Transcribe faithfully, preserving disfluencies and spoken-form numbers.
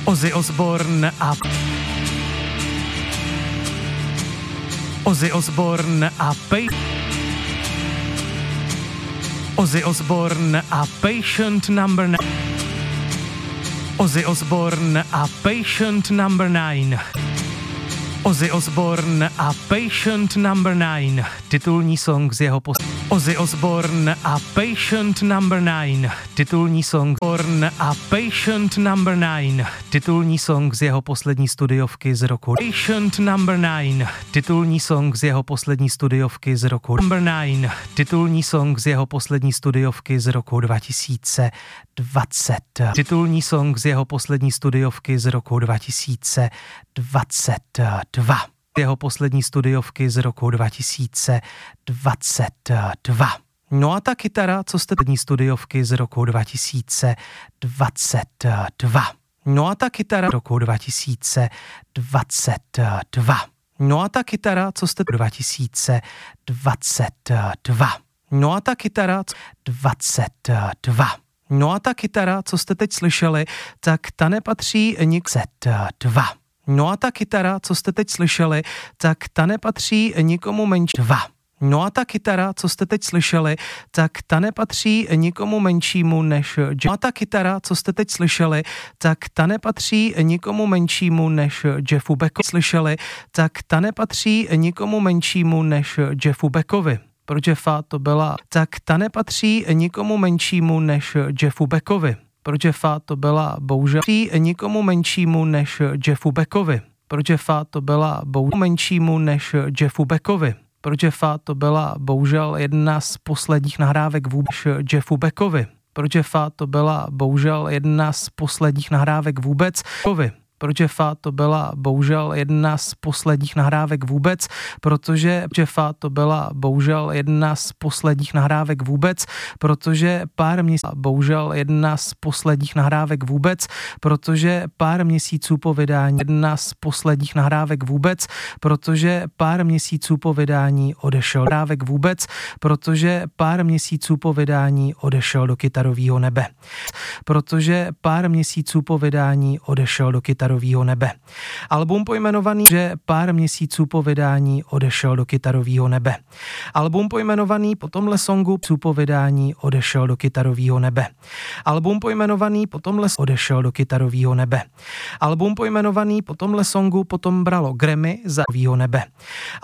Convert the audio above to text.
Ozzy Osbourne a Ozzy Osbourne a Pay Ozzy Osbourne a Patient Number Nine Ozzy Osbourne a Patient Number Nine Ozzy Osbourne a Patient Number Nine, titulní song z jeho pos... Ozzy Osbourne a Patient Number Nine, titulní song Osbourne a Patient Number Nine, titulní song z jeho poslední studiovky z roku Patient Number Nine, titulní song z jeho poslední studiovky z roku Number Nine, titulní song z jeho poslední studiovky z roku dva tisíce dvacet, titulní song z jeho poslední studiovky z roku dva tisíce dvacet dva. Jeho poslední studiovky z roku dva tisíce dvacet dva. No a ta kytara, co jste první studiovky z roku dva tisíce dvacet dva. No a ta kytara roku dva tisíce dvacet dva. No a ta kytara, co jste dva tisíce dvacet dva. No a ta kytara dvacet dva. No a ta kytara, co jste teď slyšeli, tak ta nepatří dvacet dva. No a ta kytara, co jste teď slyšeli, tak ta nepatří nikomu menší dva. No a ta kytara, co jste teď slyšeli, tak ta nepatří nikomu menšímu než No a ta kytara, co jste teď slyšeli, tak ta nepatří nikomu menšímu než Jeffu Beckovi. Slyšeli, tak ta nepatří nikomu menšímu než Jeffu Beckovi. Pro Jeffa to byla, tak ta nepatří nikomu menšímu než Jeffu Beckovi. Pro Jeffa to byla bohužel nikomu menšímu než Jeffu Beckovi. Pro Jeffa to byla bohužel menšímu než Jeffu Beckovi. Pro Jeffa to byla bohužel jedna z posledních nahrávek vůbec Jeffu Beckovi. Pro Jeffa to byla bohužel jedna z posledních nahrávek vůbec Pro Jeffa to byla bohužel jedna z posledních nahrávek vůbec, protože Jeffa to byla bohužel jedna z posledních nahrávek vůbec, protože pár měsíců bohužel jedna z posledních nahrávek vůbec, protože pár měsíců po vydání jedna z posledních nahrávek vůbec, protože pár měsíců po vydání odešel nahrávek vůbec, protože pár měsíců po vydání odešel do kytarového nebe. Protože pár měsíců po vydání odešel do kytarového nebe. Album pojmenovaný, že pár měsíců po vydání odešel do kytarového nebe. Album pojmenovaný po tomhle songu po vydání odešel do kytarového nebe. Album pojmenovaný po tomhle odešel do kytarového nebe. Album pojmenovaný po tomhle songu potom bralo Grammy za kytarového nebe.